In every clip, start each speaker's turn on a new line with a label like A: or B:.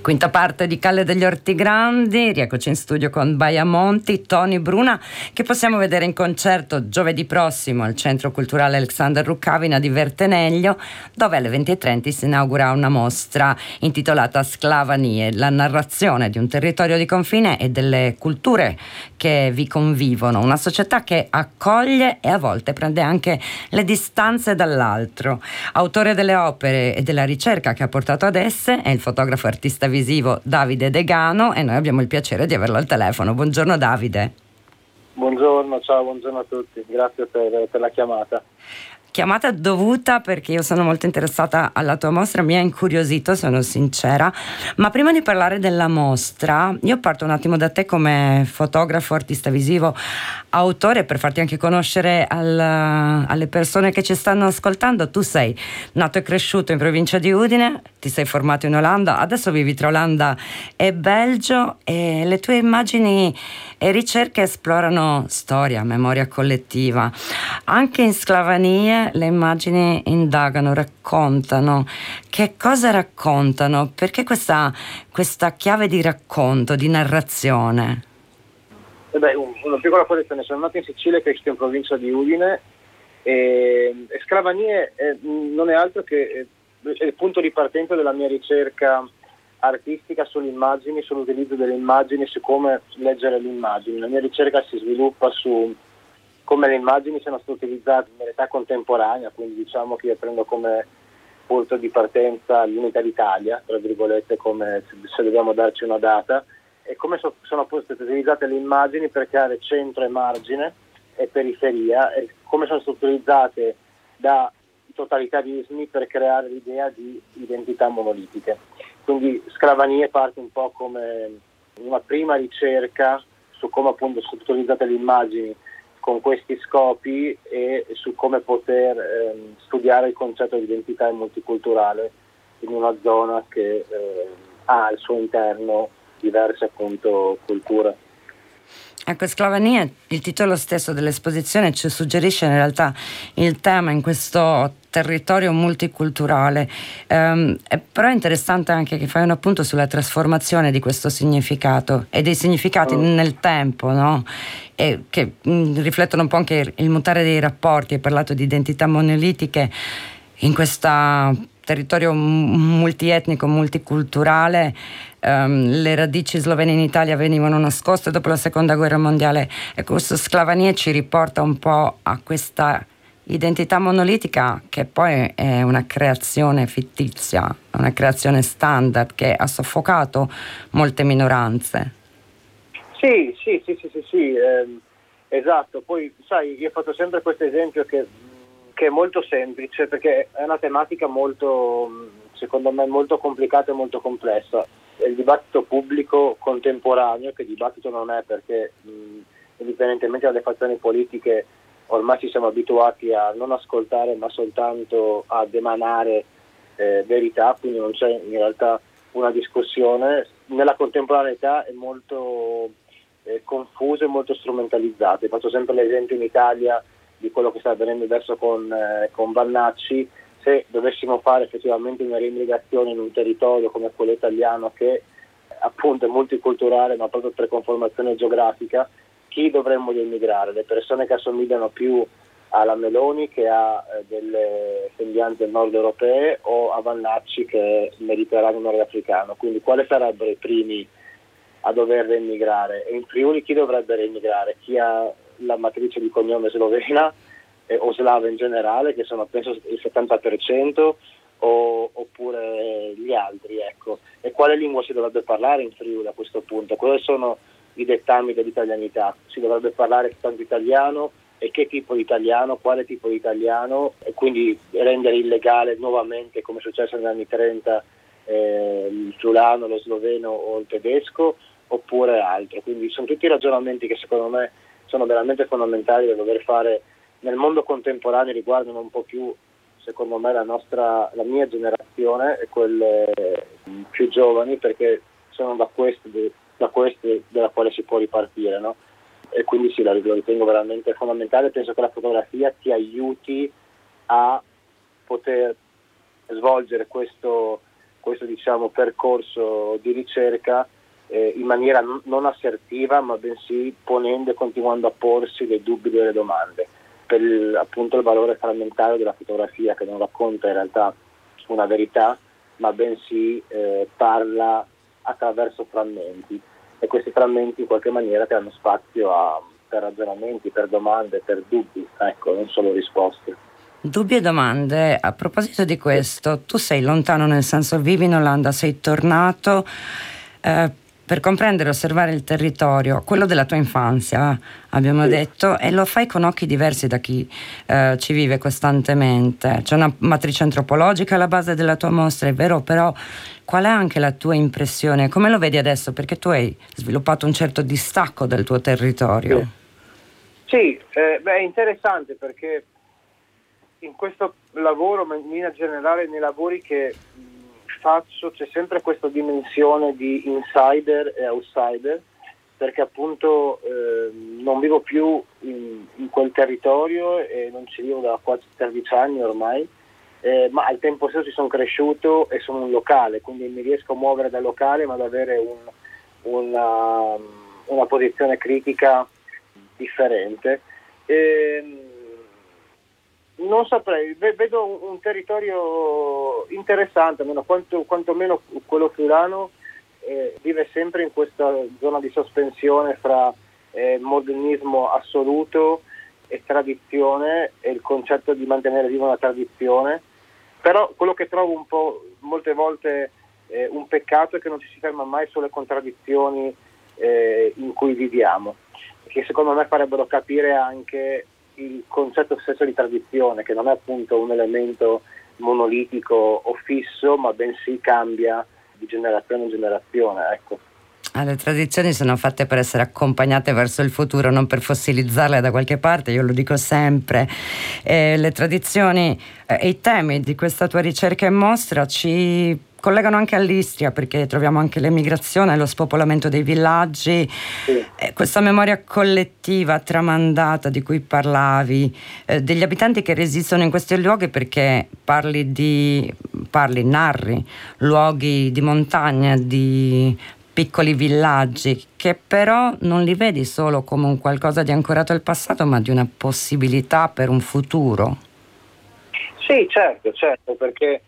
A: Quinta parte di Calle degli Orti Grandi, rieccoci in studio con Baia Monti, Tony Bruna, che possiamo vedere in concerto giovedì prossimo al Centro Culturale Alexander Ruccavina di Verteneglio, dove alle 20:30 si inaugura una mostra intitolata Sclavanie, la narrazione di un territorio di confine e delle culture che vi convivono, una società che accoglie e a volte prende anche le distanze dall'altro. Autore delle opere e della ricerca che ha portato ad esse è il fotografo artista visivo Davide Degano e noi abbiamo il piacere di averlo al telefono. Buongiorno Davide.
B: Buongiorno, ciao, buongiorno a tutti, grazie per la chiamata.
A: Chiamata dovuta perché io sono molto interessata alla tua mostra, mi ha incuriosito, sono sincera, ma prima di parlare della mostra io parto un attimo da te come fotografo, artista visivo, autore, per farti anche conoscere alle persone che ci stanno ascoltando. Tu sei nato e cresciuto in provincia di Udine, ti sei formato in Olanda, adesso vivi tra Olanda e Belgio e le tue immagini e ricerche esplorano storia, memoria collettiva. Anche in Sclavanie le immagini indagano, raccontano. Che cosa raccontano? Perché questa chiave di racconto, di narrazione?
B: Una piccola correzione, sono nato in Sicilia e cresciuto in provincia di Udine e Sclavanie non è altro che il punto di partenza della mia ricerca artistica sulle immagini, sull'utilizzo delle immagini, su come leggere le immagini. La mia ricerca si sviluppa su come le immagini siano state utilizzate nell'età contemporanea, quindi diciamo che io prendo come punto di partenza l'unità d'Italia, tra virgolette, come se dobbiamo darci una data, e come sono state utilizzate le immagini per creare centro e margine e periferia, e come sono state utilizzate da totalitarismi per creare l'idea di identità monolitiche. Quindi Sclavanie parte un po' come una prima ricerca su come appunto sono utilizzate le immagini con questi scopi e su come poter studiare il concetto di identità multiculturale in una zona che ha al suo interno diverse appunto culture.
A: Ecco, Sclavanie, il titolo stesso dell'esposizione ci suggerisce in realtà il tema in questo territorio multiculturale, però è interessante anche che fai un appunto sulla trasformazione di questo significato e dei significati nel tempo, no? E che riflettono un po' anche il mutare dei rapporti. Hai parlato di identità monolitiche in questo territorio multietnico, multiculturale. Le radici slovene in Italia venivano nascoste dopo la seconda guerra mondiale e questo Sclavanie ci riporta un po' a questa identità monolitica che poi è una creazione fittizia, una creazione standard che ha soffocato molte minoranze.
B: Sì, esatto. Poi sai, io ho fatto sempre questo esempio che è molto semplice perché è una tematica molto, secondo me, molto complicata e molto complessa. Il dibattito pubblico contemporaneo, che dibattito non è perché indipendentemente dalle fazioni politiche ormai ci siamo abituati a non ascoltare ma soltanto ad emanare verità, quindi non c'è in realtà una discussione. Nella contemporaneità è molto confuso e molto strumentalizzato. Faccio sempre l'esempio in Italia di quello che sta avvenendo adesso con Vannacci. Se dovessimo fare effettivamente una reimmigrazione in un territorio come quello italiano che appunto è multiculturale ma proprio per conformazione geografica, chi dovremmo riemigrare? Le persone che assomigliano più alla Meloni che ha delle sembianze nord europee o a Vannacci che è mediterraneo nordafricano? Quindi quali sarebbero i primi a dover reemigrare? E in Friuli chi dovrebbe reemigrare? Chi ha la matrice di cognome slovena o slava in generale, che sono penso il 70%, oppure gli altri, ecco. E quale lingua si dovrebbe parlare in Friuli a questo punto? Quali sono i dettami dell'italianità? Si dovrebbe parlare tanto italiano, e che tipo di italiano, quale tipo di italiano, e quindi rendere illegale nuovamente, come è successo negli anni 30, il friulano, lo sloveno o il tedesco, oppure altro. Quindi sono tutti ragionamenti che secondo me sono veramente fondamentali da dover fare nel mondo contemporaneo, riguardano un po' più, secondo me, la mia generazione e quelle più giovani, perché sono da queste dalla quale si può ripartire, no? E quindi sì, lo ritengo veramente fondamentale. Penso che la fotografia ti aiuti a poter svolgere questo questo diciamo percorso di ricerca in maniera non assertiva, ma bensì ponendo e continuando a porsi dei dubbi e delle domande, per appunto il valore frammentario della fotografia, che non racconta in realtà una verità, ma bensì parla attraverso frammenti, e questi frammenti in qualche maniera danno spazio per ragionamenti, per domande, per dubbi, ecco, non solo risposte.
A: Dubbi e domande. A proposito di questo, tu sei lontano, nel senso vivi in Olanda, sei tornato per comprendere e osservare il territorio, quello della tua infanzia, abbiamo detto, e lo fai con occhi diversi da chi ci vive costantemente. C'è una matrice antropologica alla base della tua mostra, è vero, però qual è anche la tua impressione? Come lo vedi adesso? Perché tu hai sviluppato un certo distacco dal tuo territorio.
B: Sì, è interessante perché in questo lavoro, ma in linea generale nei lavori che faccio, c'è sempre questa dimensione di insider e outsider, perché appunto non vivo più in quel territorio e non ci vivo da quasi 13 anni ormai, ma al tempo stesso ci sono cresciuto e sono un locale, quindi mi riesco a muovere da locale ma ad avere una posizione critica differente. Non saprei, vedo un territorio interessante, quantomeno quello friulano vive sempre in questa zona di sospensione fra modernismo assoluto e tradizione, e il concetto di mantenere viva una tradizione. Però quello che trovo un po' molte volte un peccato è che non ci si ferma mai sulle contraddizioni in cui viviamo, che secondo me farebbero capire anche il concetto stesso di tradizione, che non è appunto un elemento monolitico o fisso, ma bensì cambia di generazione in generazione, ecco.
A: Le tradizioni sono fatte per essere accompagnate verso il futuro, non per fossilizzarle da qualche parte, io lo dico sempre. Le tradizioni e i temi di questa tua ricerca e mostra ci collegano anche all'Istria, perché troviamo anche l'emigrazione, lo spopolamento dei villaggi, sì. Questa memoria collettiva tramandata di cui parlavi, degli abitanti che resistono in questi luoghi, perché narri luoghi di montagna, di piccoli villaggi, che però non li vedi solo come un qualcosa di ancorato al passato, ma di una possibilità per un futuro.
B: Sì, certo, perché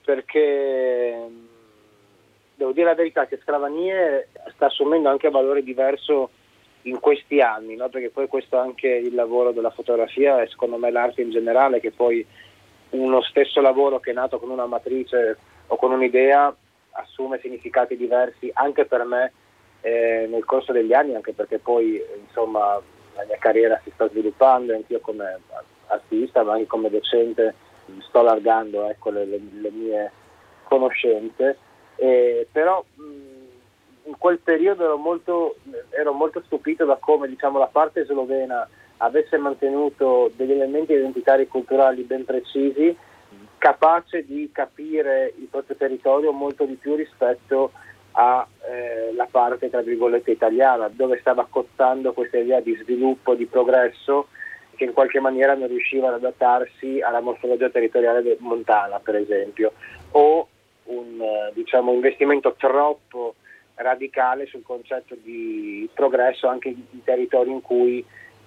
B: devo dire la verità che Sclavanie sta assumendo anche un valore diverso in questi anni, no? Perché poi questo è anche il lavoro della fotografia e secondo me l'arte in generale, che poi uno stesso lavoro che è nato con una matrice o con un'idea assume significati diversi anche per me nel corso degli anni, anche perché poi insomma la mia carriera si sta sviluppando, anch'io come artista ma anche come docente sto allargando, ecco, le mie conoscenze, però in quel periodo ero molto stupito da come, diciamo, la parte slovena avesse mantenuto degli elementi identitari culturali ben precisi, capace di capire il proprio territorio molto di più rispetto alla parte tra virgolette italiana, dove stava cozzando questa idea di sviluppo, di progresso, che in qualche maniera non riusciva ad adattarsi alla morfologia territoriale montana, per esempio, o un investimento troppo radicale sul concetto di progresso anche in territori in cui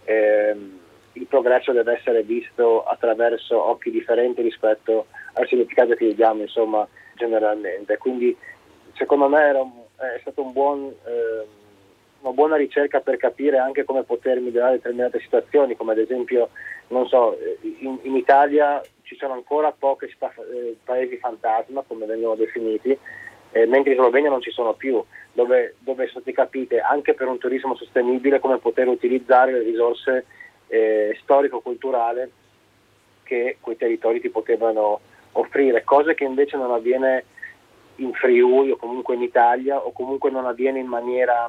B: il progresso deve essere visto attraverso occhi differenti rispetto al significato che gli diamo, insomma, generalmente. Quindi secondo me è stato una buona ricerca per capire anche come poter migliorare determinate situazioni, come ad esempio, non so, in Italia ci sono ancora pochi paesi fantasma, come vengono definiti, mentre in Slovenia non ci sono più, dove sono stati capite anche per un turismo sostenibile come poter utilizzare le risorse storico-culturali che quei territori ti potevano offrire, cose che invece non avviene in Friuli o comunque in Italia, o comunque non avviene in maniera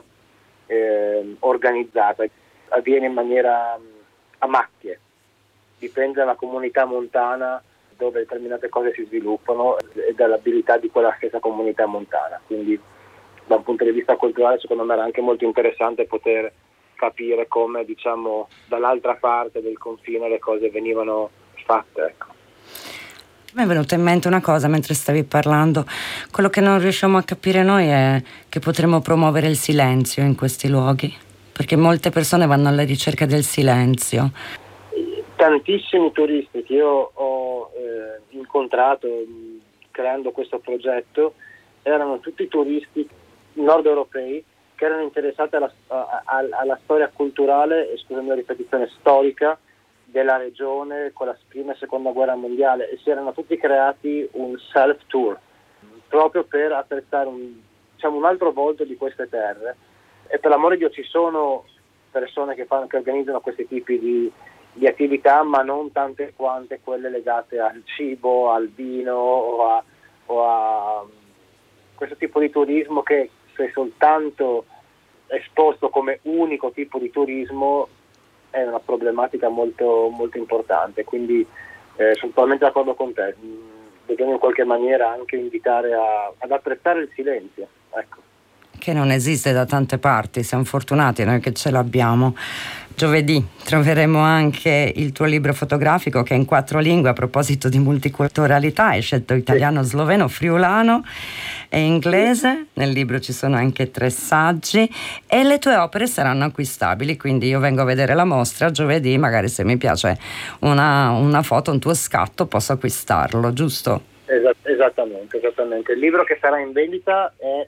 B: organizzata, avviene in maniera a macchie, dipende dalla comunità montana dove determinate cose si sviluppano e dall'abilità di quella stessa comunità montana. Quindi da un punto di vista culturale secondo me era anche molto interessante poter capire come, diciamo, dall'altra parte del confine le cose venivano fatte, ecco.
A: Mi è venuta in mente una cosa mentre stavi parlando. Quello che non riusciamo a capire noi è che potremmo promuovere il silenzio in questi luoghi, perché molte persone vanno alla ricerca del silenzio.
B: Tantissimi turisti che io ho incontrato creando questo progetto erano tutti turisti nord europei che erano interessati alla storia culturale e, scusami la ripetizione, storica della regione con la prima e seconda guerra mondiale, e si erano tutti creati un self-tour proprio per apprezzare un altro volto di queste terre. E per l'amore di Dio ci sono persone che organizzano questi tipi di attività, ma non tante quante quelle legate al cibo, al vino o a questo tipo di turismo che, se soltanto esposto come unico tipo di turismo, è una problematica molto, molto importante. Quindi sono totalmente d'accordo con te. Dobbiamo in qualche maniera anche invitare ad apprezzare il silenzio, ecco.
A: Che non esiste da tante parti, siamo fortunati noi che ce l'abbiamo. Giovedì troveremo anche il tuo libro fotografico, che è in 4 lingue. A proposito di multiculturalità, hai scelto italiano, sloveno, friulano e inglese. Nel libro ci sono anche 3 saggi e le tue opere saranno acquistabili, quindi io vengo a vedere la mostra giovedì, magari se mi piace una foto, un tuo scatto, posso acquistarlo, giusto?
B: Esattamente. Il libro che sarà in vendita è,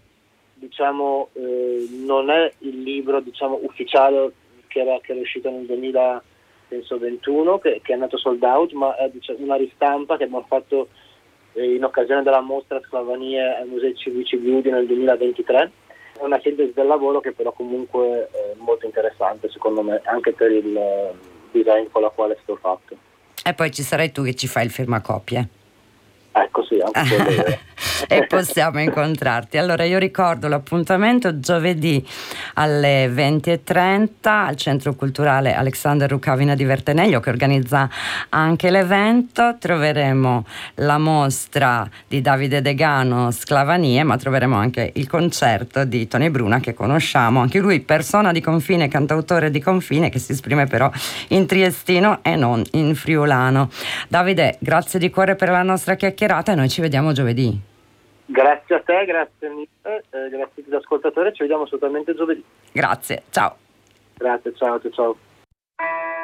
B: non è il libro ufficiale che era uscito nel 2021, che è andato sold out, ma è una ristampa che abbiamo fatto in occasione della mostra Sclavanie ai Musei Civici di Udine nel 2023. È una sintesi del lavoro che però comunque è molto interessante, secondo me, anche per il design con la quale è stato fatto.
A: E poi ci sarai tu che ci fai il firmacopie.
B: Ecco, sì, anche quello.
A: E possiamo incontrarti. Allora io ricordo l'appuntamento giovedì alle 20:30 al Centro Culturale Alexander Rukavina di Verteneglio, che organizza anche l'evento. Troveremo la mostra di Davide Degano, Sclavanie, ma troveremo anche il concerto di Tony Bruna, che conosciamo, anche lui persona di confine, cantautore di confine, che si esprime però in triestino e non in friulano. Davide, grazie di cuore per la nostra chiacchierata e noi ci vediamo giovedì.
B: Grazie a te, grazie mille, grazie a tutti gli ascoltatori, ci vediamo assolutamente giovedì.
A: Grazie, ciao.
B: Grazie, ciao.